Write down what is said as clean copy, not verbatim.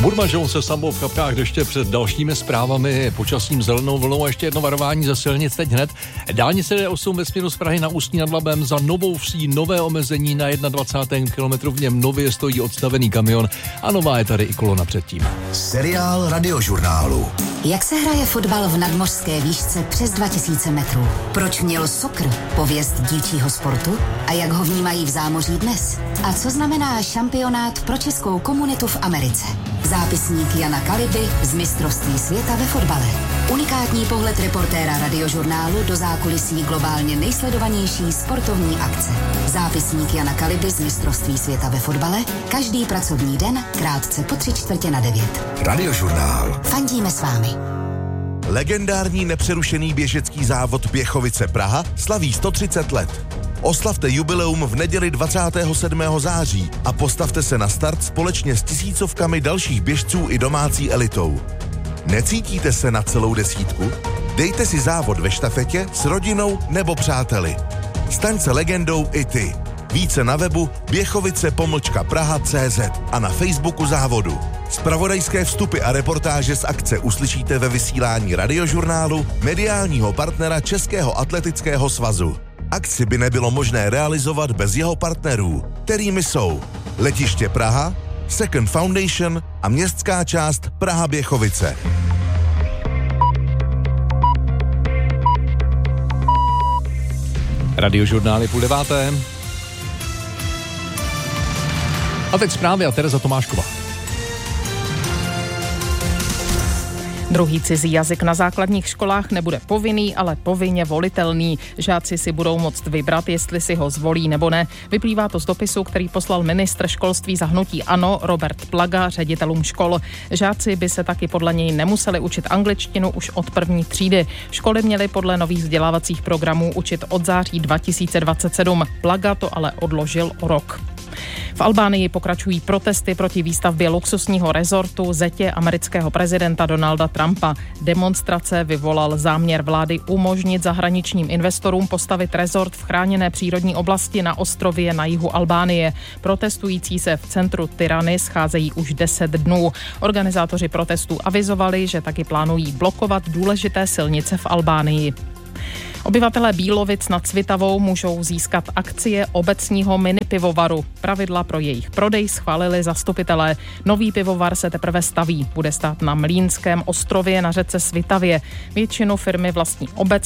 Burmažou se sambou v kapkách deště před dalšími zprávami, počasím, zelenou vlnou a ještě jedno varování ze silnic teď hned. Dálnice D8 ve směru z Prahy na Ústí nad Labem za Novou Vsí nové omezení na 21. kilometru, v něm nově stojí odstavený kamion a nová je tady i kolona předtím. Seriál Radiožurnálu. Jak se hraje fotbal v nadmořské výšce přes 2000 metrů? Proč měl soccer pověst dívčího sportu? A jak ho vnímají v zámoří dnes? A co znamená šampionát pro českou komunitu v Americe? Zápisník Jana Kaliby z mistrovství světa ve fotbale. Unikátní pohled reportéra Radiožurnálu do zákulisí globálně nejsledovanější sportovní akce. Zápisník Jana Kaliby z mistrovství světa ve fotbale každý pracovní den krátce po 8:45. Radiožurnál. Fandíme s vámi. Legendární nepřerušený běžecký závod Běchovice Praha slaví 130 let. Oslavte jubileum v neděli 27. září a postavte se na start společně s tisícovkami dalších běžců i domácí elitou. Necítíte se na celou desítku? Dejte si závod ve štafetě s rodinou nebo přáteli. Staň se legendou i ty. Více na webu běchovice-praha.cz a na Facebooku závodu. Zpravodajské vstupy a reportáže z akce uslyšíte ve vysílání Radiožurnálu, mediálního partnera Českého atletického svazu. Akci by nebylo možné realizovat bez jeho partnerů, kterými jsou Letiště Praha, Second Foundation a městská část Praha Běchovice. Radiožurnály 8:30. A teď zprávy a Tereza Tomášková. Druhý cizí jazyk na základních školách nebude povinný, ale povinně volitelný. Žáci si budou moct vybrat, jestli si ho zvolí nebo ne. Vyplývá to z dopisu, který poslal ministr školství za hnutí ANO Robert Plaga ředitelům škol. Žáci by se taky podle něj nemuseli učit angličtinu už od první třídy. Školy měly podle nových vzdělávacích programů učit od září 2027. Plaga to ale odložil o rok. V Albánii pokračují protesty proti výstavbě luxusního rezortu zetě amerického prezidenta Donalda Trumpa. Demonstrace vyvolal záměr vlády umožnit zahraničním investorům postavit rezort v chráněné přírodní oblasti na ostrově na jihu Albánie. Protestující se v centru Tirany scházejí už 10 dnů. Organizátoři protestů avizovali, že taky plánují blokovat důležité silnice v Albánii. Obyvatelé Bílovic nad Svitavou můžou získat akcie obecního minipivovaru. Pravidla pro jejich prodej schválili zastupitelé. Nový pivovar se teprve staví. Bude stát na Mlýnském ostrově na řece Svitavě. Většinu firmy vlastní obec,